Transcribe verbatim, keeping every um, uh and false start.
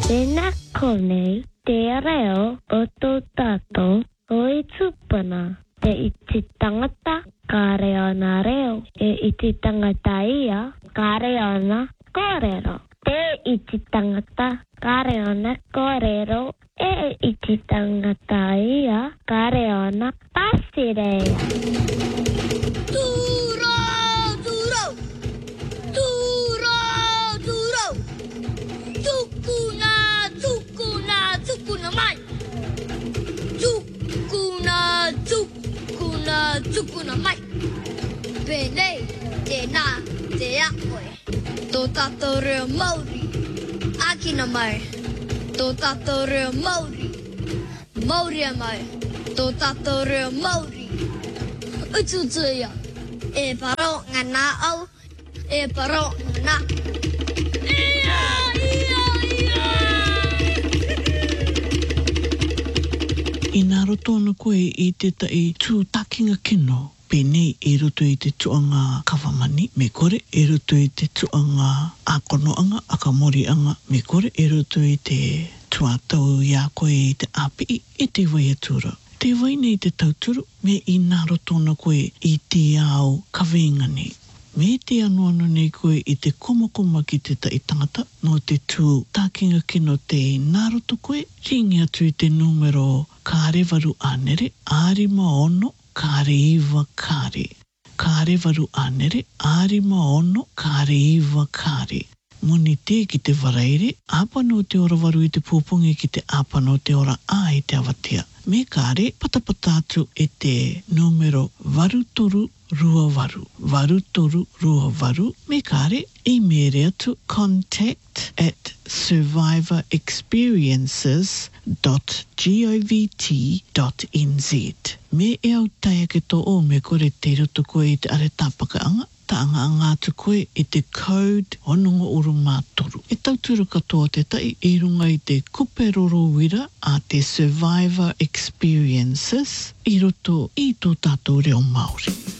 Tēnā konei te reo o tō tātou o i tūpuna. Te iti tangata ka reo nā reo. E iti tangata ia ka reo nā kōrero. Te iti tangata ka reo nā kōrero. E iti tangata ia ka reo nā pasirea. Tūro, tūro. Tūro, tūro. Tukuna, tukuna, tukuna mai. Tukuna, tukuna, tukuna mai. Pēnei, tēnā, te akoe. Tō tātou reo Māori. Akina mai. Tō tātou reo Māori. Māori mai. Tō tātou reo Māori. Ututuia. E paro ngana au. E paro ngana. Ia, ia, ia. I nā roto ana koe i te tai tū takinga kino. Pēnei e roto i te tuanga kawamani, me kore e roto i te tuanga akonoanga, akamorianga, me kore e roto i te tuatau ia koe i te api i te wai atura. Te wai nei te tauturu, me i nā roto ana koe i te ao kawengani. Me te anu anu nei koe i te komakoma ki te tai tangata, no te tū takinga kino te nā roto koe, ringi atu i te numero kāre waru anere, ārima ono, kāre iwa kāre. Kāre waru anere, ārima ono, kāre iwa kāre. Muni te ki te waraere, āpano te ora waru i te pūpungi ki te āpano te ora ā i te awatea. Me kāre, patapata atu e te numero warutoru rua waru. Warutoru rua waru. Me kāre, i mere atu contact at survivor experiences dot govt dot n z. Me e au taia ke tō o me kore te roto koe i te are tāpakaanga. Taanga anga atu koe i te code honongo uru mātoru. E tauturu katoa te tai i runga i te kuperoro wira a te survivor experiences i roto i tō tātou reo Māori.